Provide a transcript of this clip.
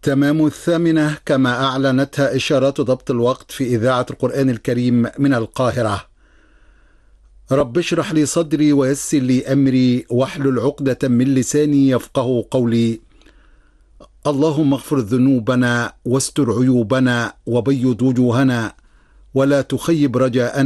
تمام 8 كما أعلنتها إشارات ضبط الوقت في إذاعة القرآن الكريم من القاهرة. رب اشرح لي صدري ويسر لي أمري واحلل عقدة من لساني يفقه قولي. اللهم اغفر ذنوبنا واستر عيوبنا وبيض وجوهنا ولا تخيب رجاءنا